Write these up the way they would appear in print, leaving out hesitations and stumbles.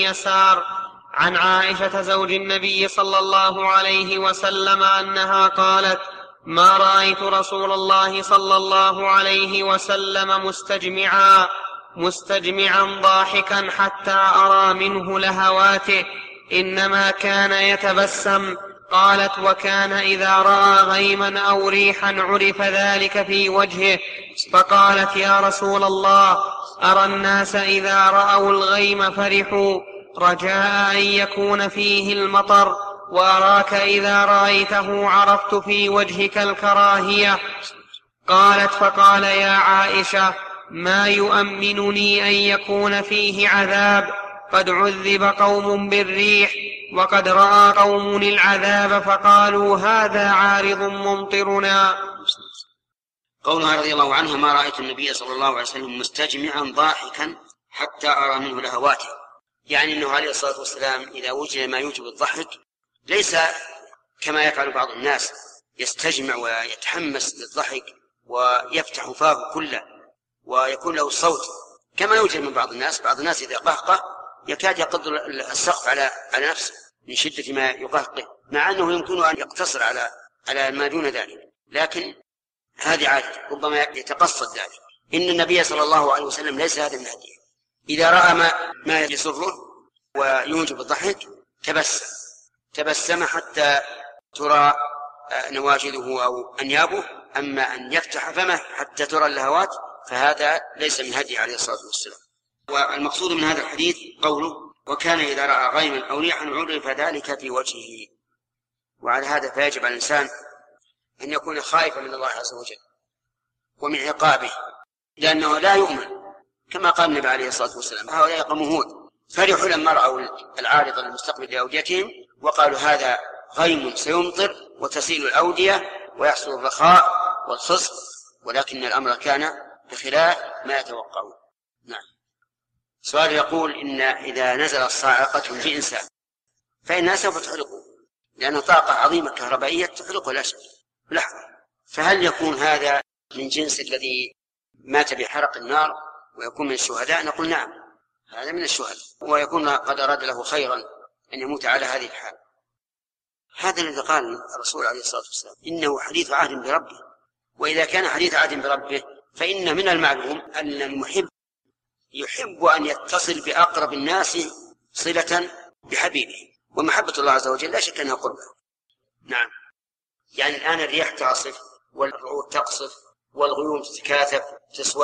يسار عن عائشة زوج النبي صلى الله عليه وسلم أنها قالت: ما رأيت رسول الله صلى الله عليه وسلم مستجمعا ضاحكا حتى أرى منه لهواته، إنما كان يتبسم. قالت: وكان إذا رأى غيما أو ريحا عرف ذلك في وجهه. فقالت: يا رسول الله، أرى الناس إذا رأوا الغيم فرحوا رجاء أن يكون فيه المطر، وأراك إذا رأيته عرفت في وجهك الكراهية. قالت: فقال: يا عائشة، ما يؤمنني أن يكون فيه عذاب، قد عذب قوم بالريح وقد رأى قوم العذاب فقالوا هذا عارض ممطرنا. قولها رضي الله عنها: ما رأيت النبي صلى الله عليه وسلم مستجمعا ضاحكا حتى أرى منه لهواته، يعني أنه عليه الصلاة والسلام إذا وجد ما يوجب الضحك ليس كما يفعل بعض الناس، يستجمع ويتحمس للضحك ويفتح فاه كله ويكون له صوت كما يوجد من بعض الناس. بعض الناس إذا قهقه يكاد يقض السقف على نفسه من شدة ما يقهقه، مع أنه يمكن أن يقتصر على ما دون ذلك، لكن هذه عادة ربما يتقصد ذلك. إن النبي صلى الله عليه وسلم ليس هذا من هديه، إذا رأى ما يسره ويوجب الضحك تبسم حتى ترى نواجذه أو أنيابه، أما أن يفتح فمه حتى ترى اللهوات فهذا ليس من هديه عليه الصلاة والسلام. والمقصود من هذا الحديث قوله: وكان إذا رأى غيما أو ريحا عرف ذلك في وجهه. وعلى هذا فيجب على الإنسان أن يكون خائفا من الله عز وجل ومن عقابه، لأنه لا يؤمن، كما قال النبي عليه الصلاة والسلام: هؤلاء قوم هود فرحوا لما رأوا العارض المستقبل لأوديتهم وقالوا هذا غيم سيمطر وتسيل الأودية ويحصل الرخاء والخصب، ولكن الأمر كان بخلاف ما يتوقعون. نعم. سؤال يقول: إن إذا نزلت صاعقة بإنسان فإنها سوف تحرقه، لأن طاقة عظيمة كهربائية تحرقه لا شك لحظة، فهل يكون هذا من جنس الذي مات بحرق النار ويكون من الشهداء؟ نقول نعم، هذا من الشهداء، ويكون قد أراد له خيرا أن يموت على هذه الحال. هذا الذي قال الرسول عليه الصلاة والسلام: إنه حديث عهد بربه، وإذا كان حديث عهد بربه فإن من المعلوم أن المحب يحب أن يتصل بأقرب الناس صلة بحبيبه، ومحبة الله عز وجل لا شك أنها قربة. نعم. يعني الآن الرياح تعصف والرعود تقصف والغيوم تتكاثف تسود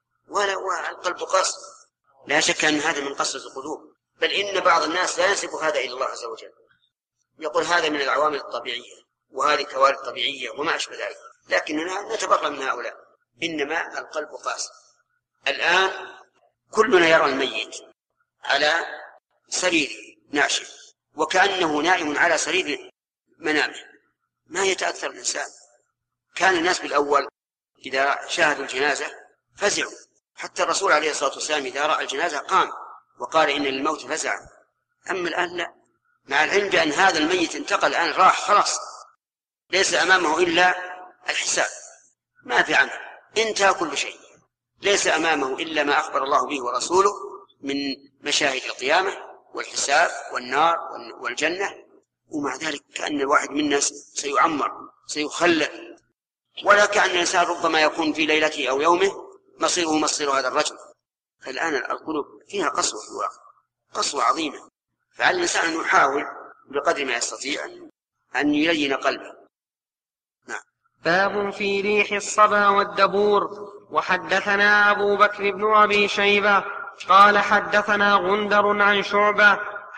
والقلب قاسي، لا شك أن هذا من قسوة القلوب، بل إن بعض الناس لا ينسب هذا إلى الله عز وجل، يقول هذا من العوامل الطبيعية وهذه كوارث طبيعية وما أشبه ذلك، لكننا نتبرأ من هؤلاء، إنما القلب قاسي. الآن كلنا يرى الميت على سرير ناشف وكأنه نائم على سرير منامه، ما يتأثر الإنسان. كان الناس بالأول إذا شاهدوا الجنازة فزعوا، حتى الرسول عليه الصلاة والسلام إذا رأى الجنازة قام وقال إن للموت فزعا. أما الآن لا، مع العلم بأن هذا الميت انتقل الآن راح خلاص، ليس أمامه إلا الحساب، ما في عنه، انتهى كل شيء، ليس أمامه إلا ما أخبر الله به ورسوله من مشاهد القيامة والحساب والنار والجنة، ومع ذلك كأن الواحد منا سيعمر سيخلد، ولا كأن الإنسان ربما يكون في ليلته أو يومه مصيره مصير هذا الرجل. فالآن القلوب فيها قسوة في الواقع، قسوة عظيمة، فعلى الإنسان أن يحاول بقدر ما يستطيع أن يلين قلبه. نعم. باب في ريح الصبا والدبور. وحدثنا أبو بكر بن أبي شيبة قال حدثنا غندر عن شعبة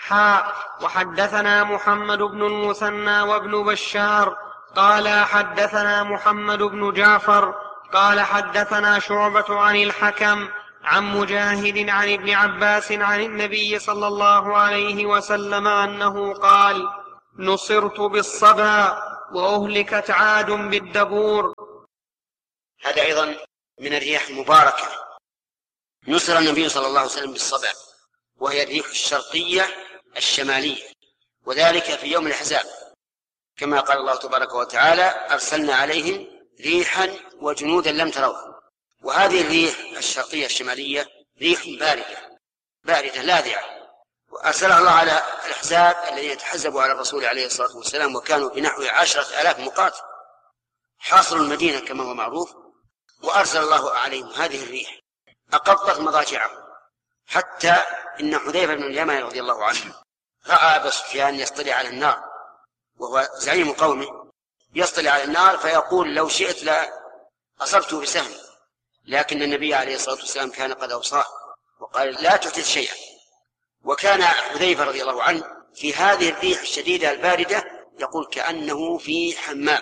وحدثنا محمد بن المثنى وابن بشار قال حدثنا محمد بن جعفر قال حدثنا شعبة عن الحكم عن مجاهد عن ابن عباس عن النبي صلى الله عليه وسلم أنه قال: نصرت بالصبا وأهلكت عاد بالدبور. هذا أيضا من الرياح المباركة. نصر النبي صلى الله عليه وسلم بالصبا، وهي الريح الشرقية الشمالية، وذلك في يوم الأحزاب، كما قال الله تبارك وتعالى: أرسلنا عليهم ريحا وجنودا لم تروها. وهذه الريح الشرقية الشمالية ريح باردة لاذعة، وأرسله الله على الأحزاب الذين يتحزبوا على الرسول عليه الصلاة والسلام، وكانوا بنحو 10,000 مقاتل حاصروا المدينة كما هو معروف. وأرسل الله عليهم هذه الريح أقضت مضاجعهم، حتى إن حذيفة بن اليمان رضي الله عنه رأى أبا سفيان يصطلع على النار وهو زعيم قومه، يصطلع على النار فيقول لو شئت لا أصبته بسهم، لكن النبي عليه الصلاة والسلام كان قد أوصاه وقال لا تحدث شيئا. وكان حذيفة رضي الله عنه في هذه الريح الشديدة الباردة يقول كأنه في حمام،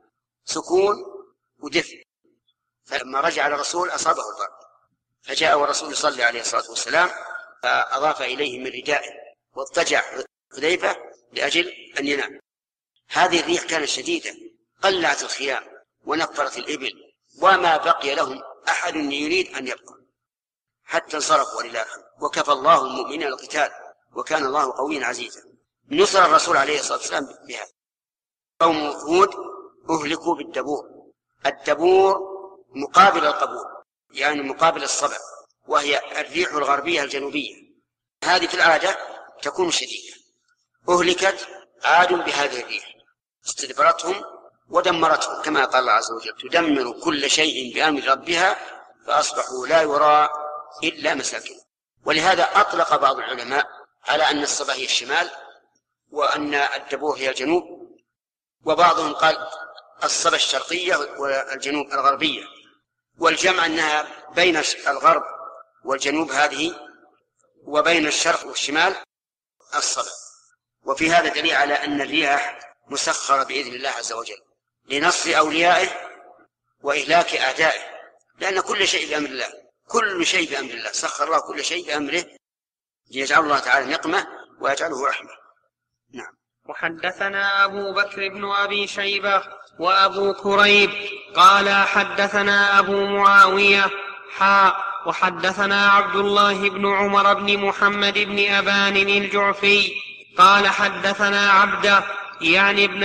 سكون ودفء. فلما رجع على الرسول أصابه البرد، فجاء والرسول صلى عليه الصلاة والسلام فأضاف إليه من ردائه واضطجع حذيفة لأجل أن ينام. هذه الريح كانت شديدة، قلعت الخيام ونفرت الإبل، وما بقي لهم أحد يريد أن يبقى حتى انصرفوا ولله الحمد. وكفى الله المؤمنين القتال وكان الله قويا عزيزا. نصر الرسول عليه الصلاة والسلام بها. قوم هود أهلكوا بالدبور. الدبور مقابل القبور، يعني مقابل الصبع، وهي الريح الغربية الجنوبية. هذه في العادة تكون شديدة. أهلكت عاد بهذه الريح، استدبرتهم ودمرتهم، كما قال الله عز وجل تدمر كل شيء بأمر ربها فأصبحوا لا يرى إلا مساكن. ولهذا أطلق بعض العلماء على أن الصبا هي الشمال وأن الدبور هي الجنوب، وبعضهم قال الصبا الشرقية والجنوب الغربية، والجمع أنها بين الغرب والجنوب هذه، وبين الشرق والشمال الصبا. وفي هذا دليل على أن الرياح مسخرة بإذن الله عز وجل لنصر أوليائه وإهلاك أعدائه، لأن كل شيء بأمر الله، كل شيء بأمر الله، سخر الله كل شيء بأمره ليجعل الله تعالى نقمة ويجعله رحمة. نعم. وحدثنا أبو بكر بن أبي شيبة وأبو كريب قال حدثنا أبو معاوية وحدثنا عبد الله بن عمر بن محمد بن أبان الجعفي قال حدثنا عبده يعني ابن